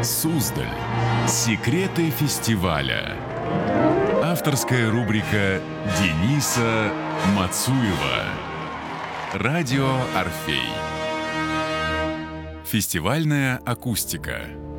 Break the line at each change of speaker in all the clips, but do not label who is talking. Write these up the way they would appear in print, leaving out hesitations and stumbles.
Суздаль. Секреты фестиваля. Авторская рубрика Дениса Мацуева. Радио «Орфей». Фестивальная акустика.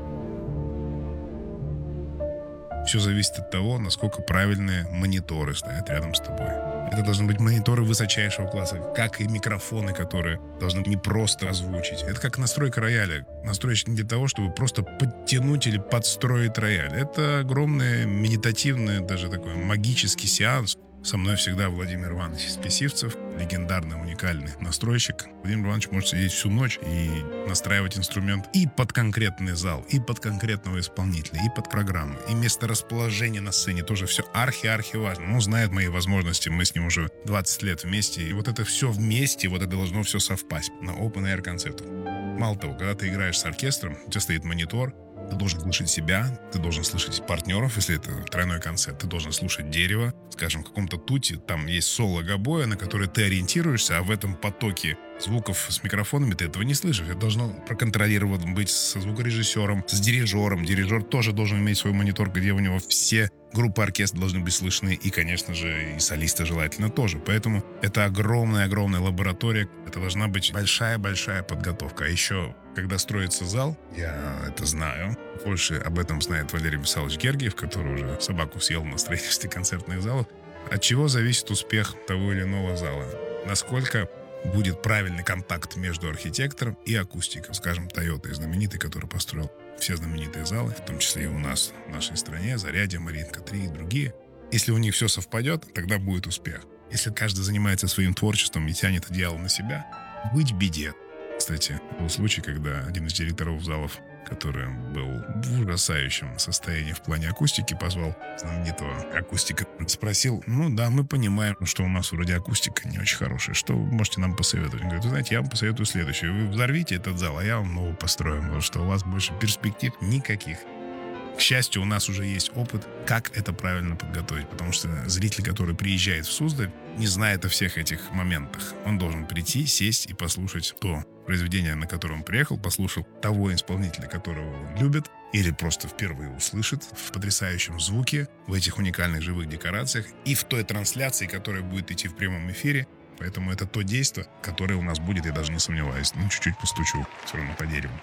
Все зависит от того, насколько правильные мониторы стоят рядом с тобой. Это должны быть мониторы высочайшего класса, как и микрофоны, которые должны не просто озвучить. Это как настройка рояля. Настройщик не для того, чтобы просто подтянуть или подстроить рояль. Это огромный медитативный, даже такой магический сеанс. Со мной всегда Владимир Иванович Списивцев, легендарный, уникальный настройщик. Владимир Иванович может сидеть всю ночь и настраивать инструмент и под конкретный зал, и под конкретного исполнителя, и под программу, и месторасположение на сцене. Тоже все архи-архи важно. Он знает мои возможности, мы с ним уже 20 лет вместе. И вот это все вместе, вот это должно все совпасть на open-air концертах. Мало того, когда ты играешь с оркестром, у тебя стоит монитор, ты должен слышать себя, ты должен слышать партнеров, если это тройной концерт, ты должен слушать дерево. Скажем, в каком-то туте там есть соло гобоя, на которое ты ориентируешься, а в этом потоке звуков с микрофонами ты этого не слышишь. Это должно проконтролировано быть со звукорежиссером, с дирижером. Дирижер тоже должен иметь свой монитор, где у него все группы оркестра должны быть слышны, и, конечно же, и солисты желательно тоже. Поэтому это огромная-огромная лаборатория. Это должна быть большая-большая подготовка. А еще, когда строится зал, я это знаю, больше об этом знает Валерий Михайлович Гергиев, который уже собаку съел на строительстве концертных залов. От чего зависит успех того или иного зала? Насколько будет правильный контакт между архитектором и акустиком. Скажем, Toyota, знаменитый, который построил все знаменитые залы, в том числе и у нас, в нашей стране, Зарядье, Мариинка 3 и другие. Если у них все совпадет, тогда будет успех. Если каждый занимается своим творчеством и тянет одеяло на себя, быть в беде. Кстати, был случай, когда один из директоров залов, который был в ужасающем состоянии в плане акустики, позвал знаменитого акустика, спросил: ну да, мы понимаем, что у нас вроде акустика не очень хорошая, что вы можете нам посоветовать? Он говорит: вы знаете, я вам посоветую следующее: вы взорвите этот зал, а я вам новый построю, потому что у вас больше перспектив никаких. К счастью, у нас уже есть опыт, как это правильно подготовить, потому что зритель, который приезжает в Суздаль, не знает о всех этих моментах. Он должен прийти, сесть и послушать то произведение, на которое он приехал, послушал того исполнителя, которого он любит, или просто впервые услышит в потрясающем звуке, в этих уникальных живых декорациях и в той трансляции, которая будет идти в прямом эфире. Поэтому это то действие, которое у нас будет, я даже не сомневаюсь. Ну, чуть-чуть постучу все равно по дереву.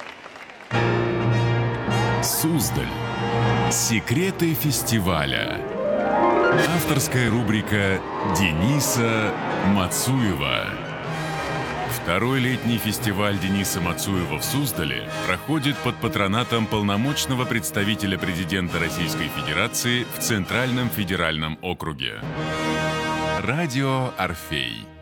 Суздаль. Секреты фестиваля. Авторская рубрика Дениса Мацуева. Второй летний фестиваль Дениса Мацуева в Суздале проходит под патронатом полномочного представителя президента Российской Федерации в Центральном федеральном округе. Радио «Орфей».